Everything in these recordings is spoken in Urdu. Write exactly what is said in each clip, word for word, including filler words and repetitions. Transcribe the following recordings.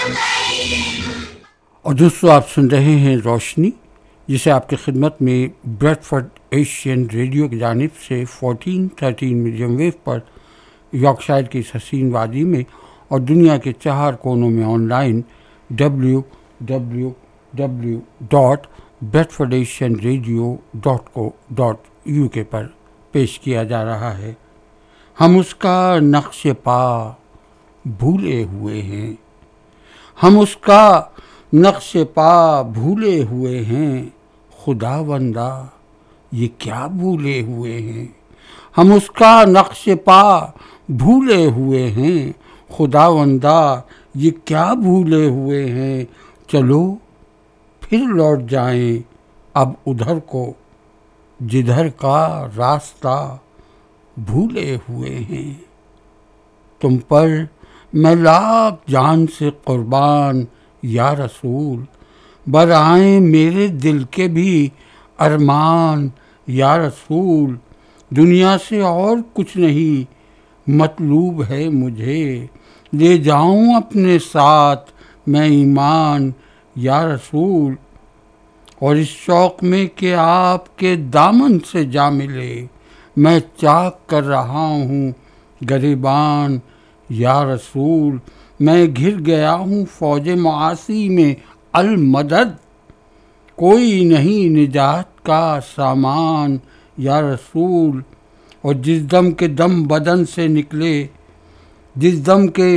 اور دوستو آپ سن رہے ہیں روشنی، جسے آپ کی خدمت میں بریڈ فورڈ ایشین ریڈیو کی جانب سے فورٹین تھرٹین میڈیم ویو پر یارکشائر کی اس حسین وادی میں اور دنیا کے چار کونوں میں on line W W W dot bread Ford Asian radio dot کو ڈاٹ یو کے پر پیش کیا جا رہا ہے۔ ہم اس کا نقش پا بھولے ہوئے ہیں، ہم اس کا نقش پا بھولے ہوئے ہیں، خداوندا یہ کیا بھولے ہوئے ہیں۔ ہم اس کا نقش پا بھولے ہوئے ہیں، خداوندا یہ کیا بھولے ہوئے ہیں۔ چلو پھر لوٹ جائیں اب ادھر کو جدھر کا راستہ بھولے ہوئے ہیں۔ تم پر میں لاکھ جان سے قربان یا رسول، برآئیں میرے دل کے بھی ارمان یا رسول۔ دنیا سے اور کچھ نہیں مطلوب ہے مجھے، لے جاؤں اپنے ساتھ میں ایمان یا رسول۔ اور اس شوق میں کہ آپ کے دامن سے جا ملے، میں چاک کر رہا ہوں گریبان یا رسول۔ میں گھر گیا ہوں فوج معاصی میں المدد، کوئی نہیں نجات کا سامان یا رسول۔ اور جس دم کے دم بدن سے نکلے، جس دم کے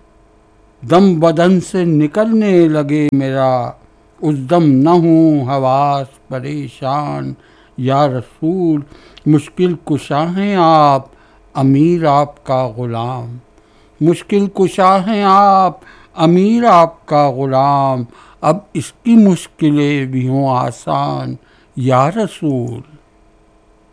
دم بدن سے نکلنے لگے میرا، اس دم نہ ہوں حواس پریشان یا رسول۔ مشکل کشا ہیں آپ، امیر آپ کا غلام، مشکل کشا ہیں آپ، امیر آپ کا غلام۔ اب اس کی مشکلیں بھی ہوں آسان یا رسول۔